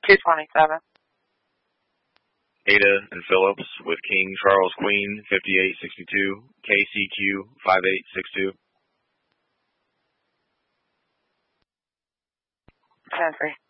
227. Ada and Phillips with King Charles Queen 5862, KCQ 5862. 10-3.